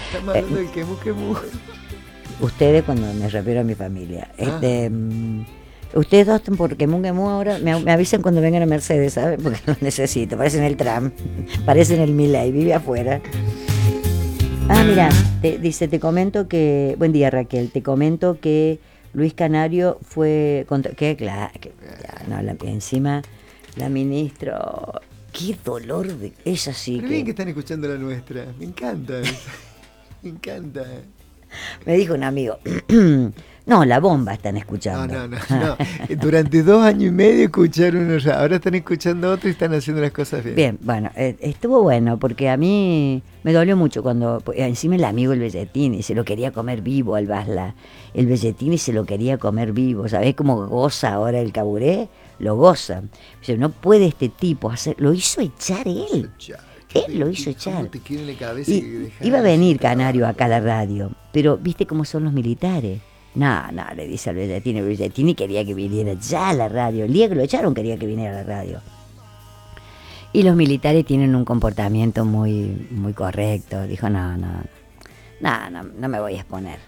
Estamos hablando del quemu. Ustedes, cuando me refiero a mi familia. Ustedes dos están por quemu ahora, me avisan cuando vengan a Mercedes, ¿saben? Porque los necesito, parecen el Trump, parecen el Milei, vive afuera. Mira, te comento que, buen día Raquel, te comento que Luis Canario fue contra, encima la ministra, qué dolor de ella sí. Pero bien que están escuchando la nuestra, me encanta, me encanta. Me dijo un amigo, no, la bomba están escuchando. No. Durante 2 años y medio escucharon uno ya, ahora están escuchando otro y están haciendo las cosas bien. Bien, bueno, estuvo bueno porque a mí me dolió mucho cuando, encima el amigo el Belletini se lo quería comer vivo al Basla, el Belletini se lo quería comer vivo, ¿sabés cómo goza ahora el Caburé? Lo goza. O no puede este tipo hacer, lo hizo echar él. Él lo hizo echar. Iba a venir Canario acá a la radio, pero viste cómo son los militares. No, le dice al Belletini. El Belletini quería que viniera ya a la radio. El día que lo echaron quería que viniera a la radio. Y los militares tienen un comportamiento muy, muy correcto. Dijo, no me voy a exponer.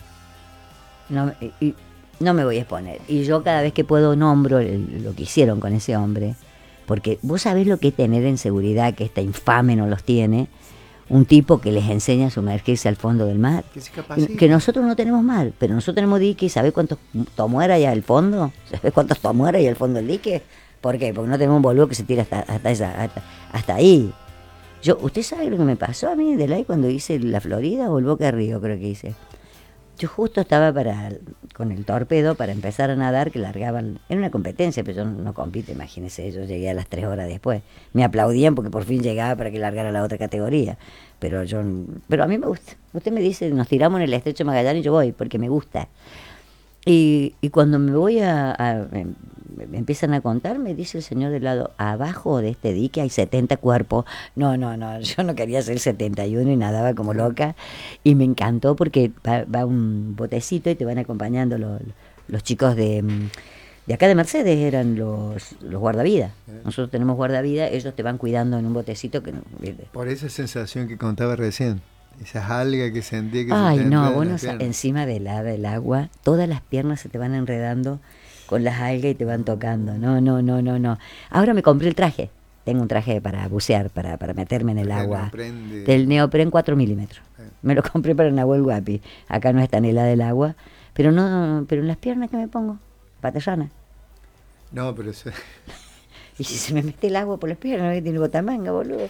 No me voy a exponer. Y yo cada vez que puedo nombro lo que hicieron con ese hombre. Porque vos sabés lo que es tener en seguridad, que esta infame no los tiene, un tipo que les enseña a sumergirse al fondo del mar. Que nosotros no tenemos mar, pero nosotros tenemos dique. ¿Sabés cuántos tomueras hay al fondo? ¿Sabés cuántos tomueras hay al fondo del dique? ¿Por qué? Porque no tenemos un boludo que se tira hasta ahí. ¿Usted sabe lo que me pasó a mí del ahí cuando hice la Florida o el Boca Río, creo que hice? Yo justo estaba con el torpedo para empezar a nadar, que largaban, era una competencia, pero yo no compito, imagínense, yo llegué a las 3 horas después. Me aplaudían porque por fin llegaba para que largara la otra categoría. Pero a mí me gusta. Usted me dice, nos tiramos en el estrecho de Magallanes y yo voy, porque me gusta. Y cuando me voy me empiezan a contar, me dice el señor del lado, abajo de este dique hay 70 cuerpos. No, yo no quería ser 71 y nadaba como loca. Y me encantó porque va un botecito y te van acompañando los chicos de acá de Mercedes, eran los guardavidas. Nosotros tenemos guardavidas, ellos te van cuidando en un botecito que no. Por esa sensación que contaba recién. Esas algas que sentí que encima del agua, todas las piernas se te van enredando con las algas y te van tocando. No. Ahora me compré el traje. Tengo un traje para bucear, para meterme en el agua. Del neopren 4 milímetros. Me lo compré para Nahuel Huapi. Acá no es tan helada el agua. Pero en las piernas que me pongo, paterrana. No, pero eso... Y si se me mete el agua por las piernas, no tiene botamanga, boludo.